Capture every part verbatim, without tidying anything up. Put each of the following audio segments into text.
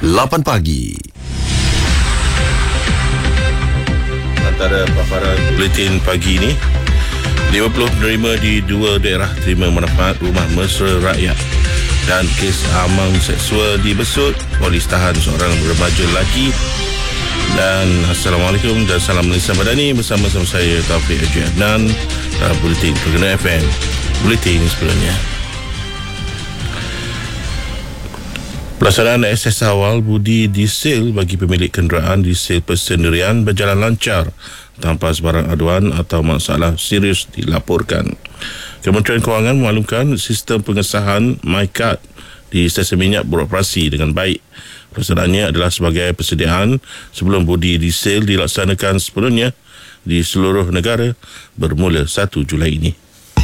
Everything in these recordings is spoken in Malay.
lapan pagi. Antara paparan buletin pagi ini, lima puluh penerima di dua daerah terima manfaat rumah mesra rakyat, dan kes amang seksual di Besut, polis tahan seorang remaja lelaki. Dan Assalamualaikum dan salam Malaysia Madani, bersama-sama saya Taufik Haji Adnan dalam buletin Pegana F M. Buletin sebelumnya, pelaksanaan akses awal budi diesel bagi pemilik kenderaan diesel persendirian berjalan lancar tanpa sebarang aduan atau masalah serius dilaporkan. Kementerian Kewangan memaklumkan sistem pengesahan MyCard di stesen minyak beroperasi dengan baik. Pelaksanaannya adalah sebagai persediaan sebelum budi diesel dilaksanakan sepenuhnya di seluruh negara bermula satu Julai ini.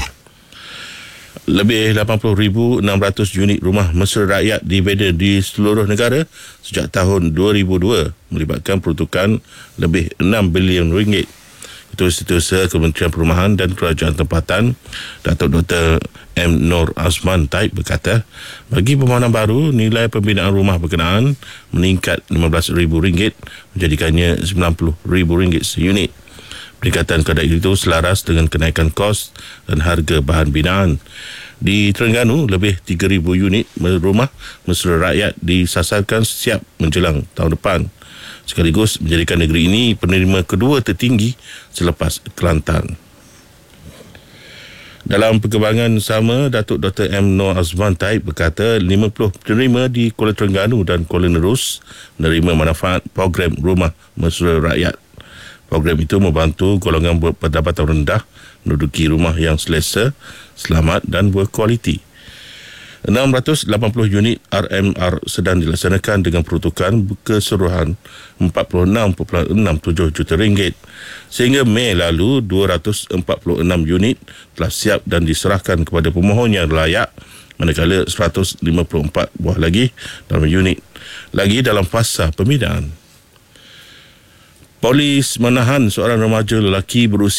Lebih lapan puluh ribu enam ratus unit rumah mesra rakyat dibina di seluruh negara sejak tahun dua ribu dua, melibatkan peruntukan lebih enam bilion ringgit. Ketua Setiausaha Kementerian Perumahan dan Kerajaan Tempatan, Datuk Doktor M. Nur Azman Taib berkata, bagi pemohonan baru, nilai pembinaan rumah berkenaan meningkat lima belas ribu ringgit menjadikannya sembilan puluh ribu ringgit seunit. Peningkatan kadar itu selaras dengan kenaikan kos dan harga bahan binaan. Di Terengganu, lebih tiga ribu unit rumah mesra rakyat disasarkan siap menjelang tahun depan, sekaligus menjadikan negeri ini penerima kedua tertinggi selepas Kelantan. Dalam perkembangan sama, Datuk Doktor M. Nur Azman Taib berkata lima puluh penerima di Kuala Terengganu dan Kuala Nerus menerima manfaat program rumah mesra rakyat. Program itu membantu golongan berpendapatan rendah menduduki rumah yang selesa, selamat dan berkualiti. enam ratus lapan puluh unit R M R sedang dilaksanakan dengan peruntukan keseluruhan empat puluh enam perpuluhan enam tujuh juta ringgit. Sehingga Mei lalu, dua ratus empat puluh enam unit telah siap dan diserahkan kepada pemohon yang layak, manakala seratus lima puluh empat buah lagi dalam unit lagi dalam fasa pembinaan. Polis menahan seorang remaja lelaki berusia